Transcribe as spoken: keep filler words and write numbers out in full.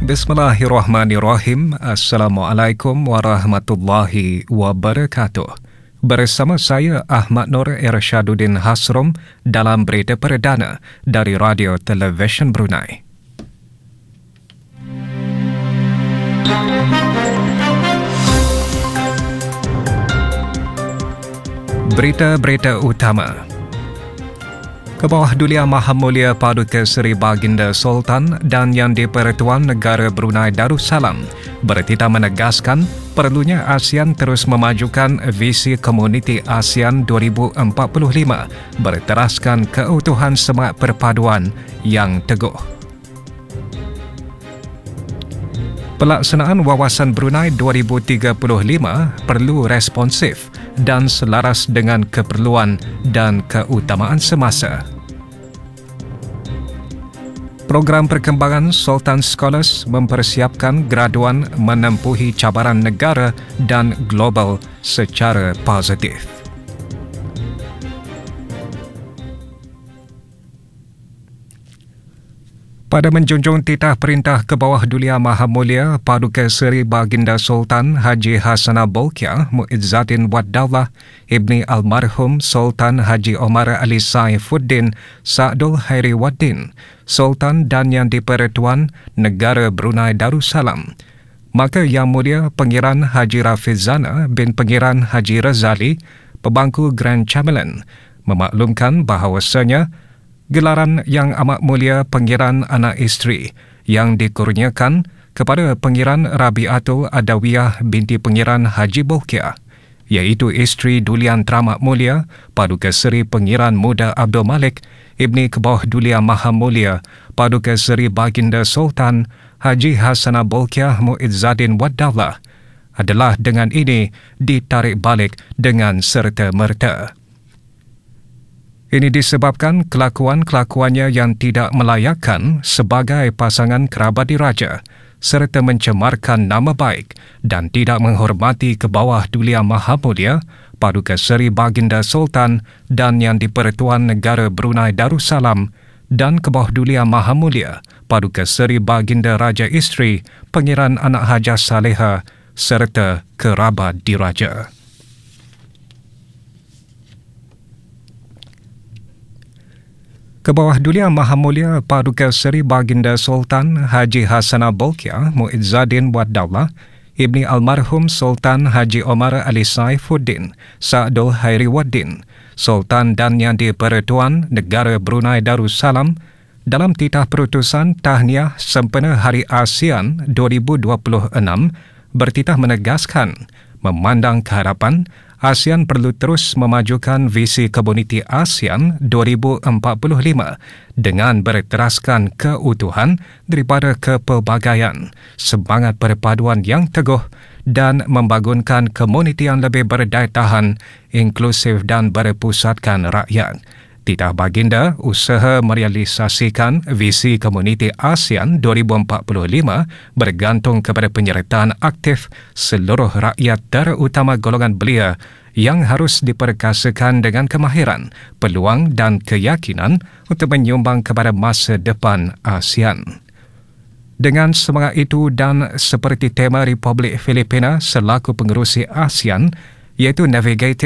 Bismillahirrahmanirrahim. Assalamualaikum warahmatullahi wabarakatuh. Bersama saya Ahmad Nur Irsyaduddin Hasrom dalam berita perdana dari Radio Television Brunei. Berita-berita utama. Kebawahdulian Maha Mulia Paduka Seri Baginda Sultan dan Yang di-Pertuan Negara Brunei Darussalam bertitah menegaskan perlunya ASEAN terus memajukan visi Komuniti ASEAN dua ribu empat puluh lima berteraskan keutuhan semangat perpaduan yang teguh. Pelaksanaan Wawasan Brunei dua ribu tiga puluh lima perlu responsif dan selaras dengan keperluan dan keutamaan semasa. Program perkembangan Sultan Scholars mempersiapkan graduan menempuhi cabaran negara dan global secara positif. Pada menjunjung titah perintah Kebawahdulian Maha Mulia Paduka Seri Baginda Sultan Haji Hassanah Bolkiah Muizzaddin Wad Daulah Ibni Almarhum Sultan Haji Omar Ali Saifuddin Sa'dul Khairi Waddin, Sultan dan Yang di-Pertuan Negara Brunei Darussalam, maka Yang Mulia Pengiran Haji Rafizana bin Pengiran Haji Razali, Pembangku Grand Chamberlain, memaklumkan bahawasanya gelaran Yang Amat Mulia Pengiran Anak Isteri yang dikurniakan kepada Pengiran Rabiatul Adawiyah binti Pengiran Haji Bolkiah, iaitu isteri Dulian Teramat Mulia Paduka Seri Pengiran Muda Abdul Malik Ibni Kebawahdulian Maha Mulia Paduka Seri Baginda Sultan Haji Hassanah Bolkiah Muizzaddin Wad Daulah adalah dengan ini ditarik balik dengan serta-merta. Ini disebabkan kelakuan-kelakuannya yang tidak melayakkan sebagai pasangan kerabat diraja serta mencemarkan nama baik dan tidak menghormati Kebawahdulian Maha Mulia Paduka Seri Baginda Sultan dan Yang di-Pertuan Negara Brunei Darussalam dan Kebawahdulian Maha Mulia Paduka Seri Baginda Raja Isteri Pengiran Anak Hajah Saleha serta kerabat diraja. Kebawahdulian Maha Mulia Paduka Seri Baginda Sultan Haji Hassanah Bolkiah Muizzaddin Wad Daulah Ibni Almarhum Sultan Haji Omar Ali Saifuddin Sa'dul Khairi Waddin, Sultan dan Yang di-Pertuan Negara Brunei Darussalam dalam titah perutusan Tahniah Sempena Hari ASEAN dua ribu dua puluh enam bertitah menegaskan memandang keharapan ASEAN perlu terus memajukan visi Komuniti ASEAN dua ribu empat puluh lima dengan berteraskan keutuhan daripada kepelbagaian, semangat perpaduan yang teguh dan membangunkan komuniti yang lebih berdaya tahan, inklusif dan berpusatkan rakyat. Titah Baginda usaha merealisasikan visi Komuniti ASEAN dua ribu empat puluh lima bergantung kepada penyertaan aktif seluruh rakyat terutama golongan belia yang harus diperkasakan dengan kemahiran, peluang dan keyakinan untuk menyumbang kepada masa depan ASEAN. Dengan semangat itu dan seperti tema Republik Filipina selaku pengerusi ASEAN, iaitu Navigating